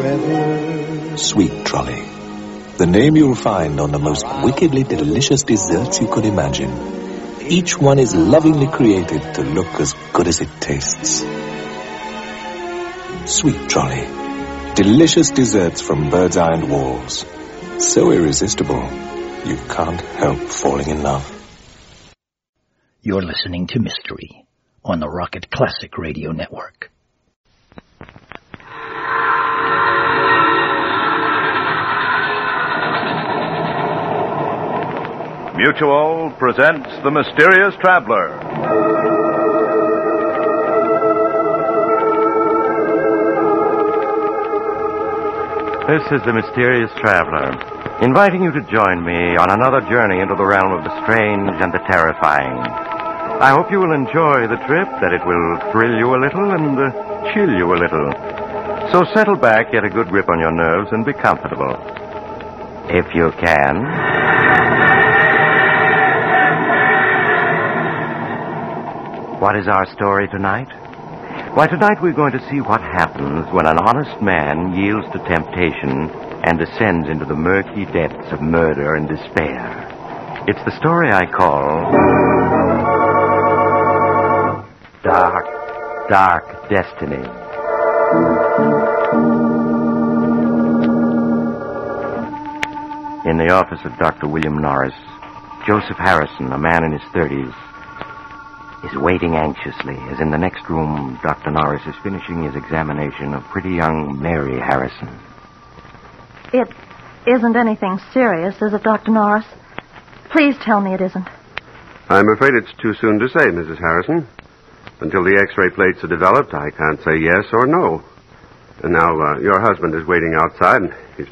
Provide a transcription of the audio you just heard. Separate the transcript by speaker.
Speaker 1: forever. Sweet Trolley. The name you'll find on the most wickedly delicious desserts you could imagine. Each one is lovingly created to look as good as it tastes. Sweet Trolley. Delicious desserts from Bird's Eye and Walls. So irresistible, you can't help falling in love.
Speaker 2: You're listening to Mystery on the Rocket Classic Radio Network.
Speaker 3: Mutual presents The Mysterious Traveler. This is The Mysterious Traveler, inviting you to join me on another journey into the realm of the strange and the terrifying. I hope you will enjoy the trip, that it will thrill you a little and chill you a little. So settle back, get a good grip on your nerves, and be comfortable. If you can. What is our story tonight? Why, tonight we're going to see what happens when an honest man yields to temptation and descends into the murky depths of murder and despair. It's the story I call Dark, Dark Destiny. In the office of Dr. William Norris, Joseph Harrison, a man in his 30s, is waiting anxiously as in the next room Dr. Norris is finishing his examination of pretty young Mary Harrison.
Speaker 4: It isn't anything serious, is it, Dr. Norris? Please tell me it isn't.
Speaker 5: I'm afraid it's too soon to say, Mrs. Harrison. Until the X-ray plates are developed, I can't say yes or no. And now your husband is waiting outside, and he's